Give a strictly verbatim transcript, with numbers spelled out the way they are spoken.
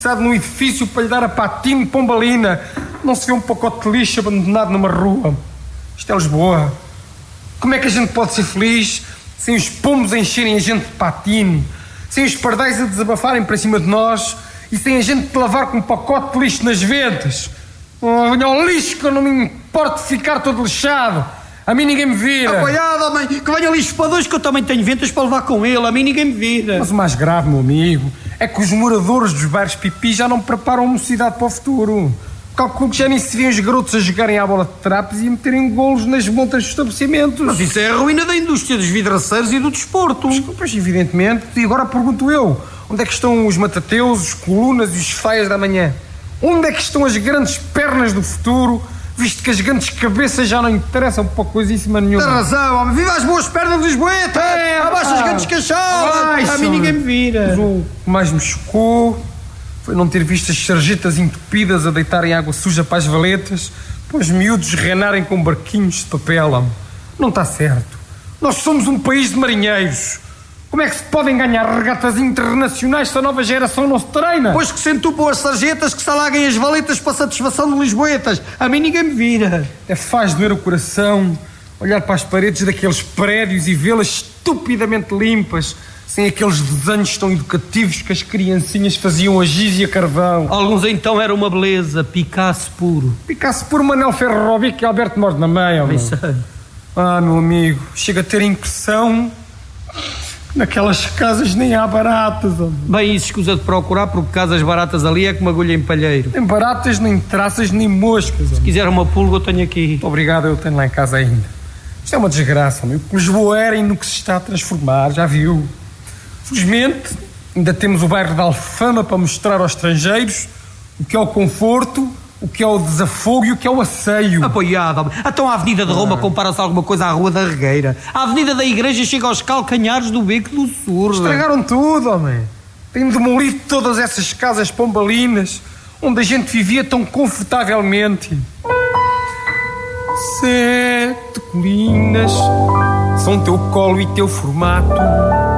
num edifício para lhe dar a patinho pombalina. Não se vê um pacote de lixo abandonado numa rua. Isto é Lisboa. Como é que a gente pode ser feliz sem os pombos a encherem a gente de patinho, sem os pardais a desabafarem para cima de nós e sem a gente lavar com um pacote de lixo nas ventas? Oh, venha ao lixo, que eu não me importo de ficar todo lixado. A mim ninguém me vira. Apoiado, homem, que venha lixo para dois, que eu também tenho ventas para levar com ele. A mim ninguém me vira. Mas o mais grave, meu amigo, é que os moradores dos bairros pipi já não preparam a mocidade para o futuro. Calculo que já nem se vêem os garotos a jogarem à bola de trapos e a meterem golos nas montas dos estabelecimentos. Mas isso é a ruína da indústria dos vidraceiros e do desporto. Pois, evidentemente. E agora pergunto eu, onde é que estão os matateus, os colunas e os feias da manhã? Onde é que estão as grandes pernas do futuro, visto que as grandes cabeças já não interessam para coisíssima nenhuma? Tem razão, homem. Viva as boas pernas de Lisboeta! É, abaixo as grandes cachadas! A mim ninguém me vira. Mas o que mais me chocou foi não ter visto as sarjetas entupidas a deitarem água suja para as valetas, para os miúdos renarem com barquinhos de papel. Não está certo. Nós somos um país de marinheiros. Como é que se podem ganhar regatas internacionais se a nova geração não se treina? Pois que se entupam as sarjetas, que se alaguem as valetas para satisfação de lisboetas. A mim ninguém me vira. É faz doer o coração olhar para as paredes daqueles prédios e vê-las estupidamente limpas, sem aqueles desenhos tão educativos que as criancinhas faziam a giz e a carvão. Alguns então era uma beleza, Picasso puro. Picasso puro, Manel Ferro Robic e Alberto Morde na meia. Bem sei. Ah, meu amigo, chega a ter a impressão que naquelas casas nem há baratas. Homem. Bem, isso escusa de procurar, porque casas baratas ali é como agulha em palheiro. Nem baratas, nem traças, nem moscas. Homem. Se quiser uma pulga eu tenho aqui. Muito obrigado, eu tenho lá em casa ainda. Isto é uma desgraça, meu. Lisboa era e no que se está a transformar, já viu. Felizmente, ainda temos o bairro da Alfama para mostrar aos estrangeiros o que é o conforto, o que é o desafogo e o que é o asseio. Apoiado. Então a Avenida de Roma ah. compara-se alguma coisa à Rua da Regueira. A Avenida da Igreja chega aos calcanhares do Beco do Sul. Estragaram tudo, homem. Têm demolido todas essas casas pombalinas onde a gente vivia tão confortavelmente. Sete colinas são teu colo e teu formato.